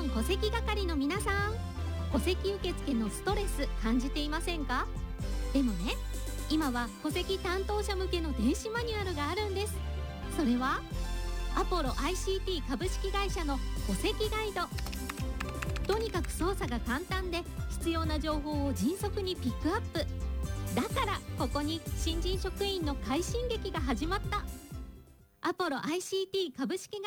ン戸籍係の皆さん、戸籍受付のストレス感じていませんか？でもね、今は戸籍担当者向けの電子マニュアルがあるんです。それはアポロ ICT 株式会社の戸籍ガイド。とにかく操作が簡単で必要な情報を迅速にピックアップ。だからここに新人職員の快進撃が始まった。アポロ ICT 株式会社